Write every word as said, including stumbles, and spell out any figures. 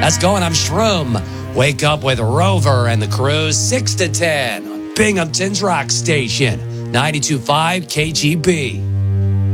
How's it going? I'm Shroom. Wake up with Rover and the crew, six to ten on Binghamton's Rock Station, ninety-two point five K G B.